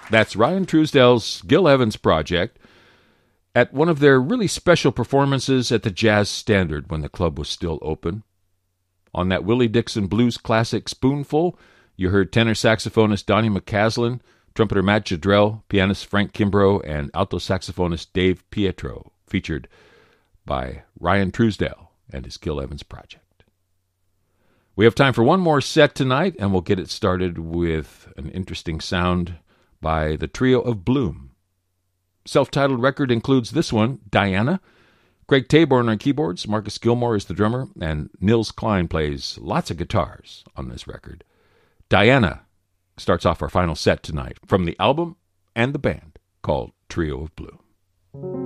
That's Ryan Truesdale's Gil Evans Project at one of their really special performances at the Jazz Standard when the club was still open. On that Willie Dixon blues classic Spoonful, you heard tenor saxophonist Donnie McCaslin, trumpeter Matt Jadrell, pianist Frank Kimbrough, and alto saxophonist Dave Pietro, featured by Ryan Truesdale and his Gil Evans Project. We have time for one more set tonight, and we'll get it started with an interesting sound by the Trio of Bloom. Self-titled record includes this one, Diana. Craig Taborn on keyboards, Marcus Gilmore is the drummer, and Nils Klein plays lots of guitars on this record. Diana starts off our final set tonight from the album and the band called Trio of Bloom.